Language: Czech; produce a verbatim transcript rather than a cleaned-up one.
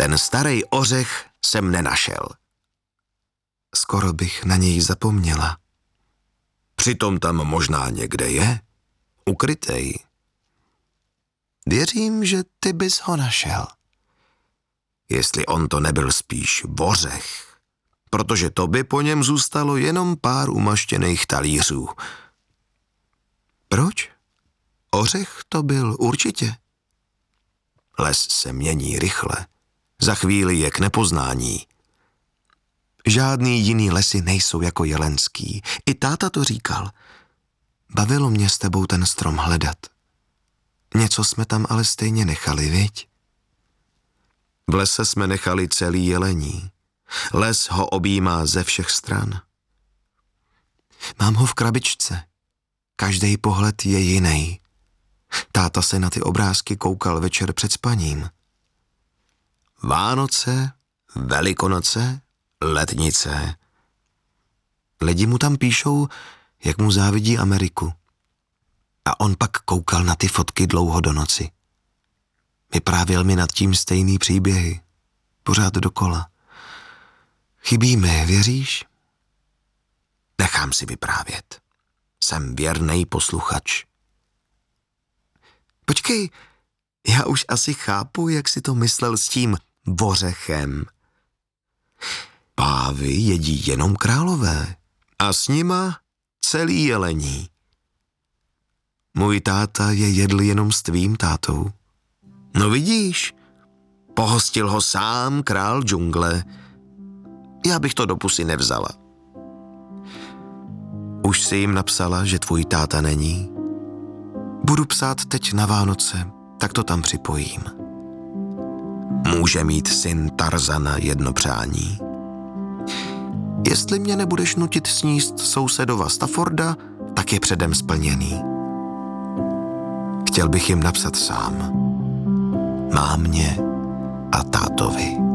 Ten starý ořech jsem nenašel. Skoro bych na něj zapomněla. Přitom tam možná někde je. Ukrytej. Věřím, že ty bys ho našel. Jestli on to nebyl spíš ořech, protože to by po něm zůstalo jenom pár umaštěných talířů. Proč? Ořech to byl určitě. Les se mění rychle. Za chvíli je k nepoznání. Žádný jiný lesy nejsou jako jelenský. I táta to říkal. Bavilo mě s tebou ten strom hledat. Něco jsme tam ale stejně nechali, viď? V lese jsme nechali celý jelení. Les ho objímá ze všech stran. Mám ho v krabičce. Každý pohled je jiný. Táta se na ty obrázky koukal večer před spaním. Vánoce, Velikonoce, letnice. Lidi mu tam píšou, jak mu závidí Ameriku. A on pak koukal na ty fotky dlouho do noci. Vyprávěl mi nad tím stejný příběhy. Pořád dokola. Chybí mi, věříš? Nechám si vyprávět. Jsem věrnej posluchač. Počkej, já už asi chápu, jak si to myslel s tím ořechem. Pávy jedí jenom králové a s nima celý jelení. Můj táta je jedl jenom s tvým tátou. No vidíš, pohostil ho sám král džungle. Já bych to do pusy nevzala. Už jsi jim napsala, že tvůj táta není? Budu psát teď na Vánoce, tak to tam připojím. Může mít syn Tarzana jedno přání. Jestli mě nebudeš nutit sníst sousedova Stafforda, tak je předem splněný. Chtěl bych jim napsat sám. Mámě a tátovi.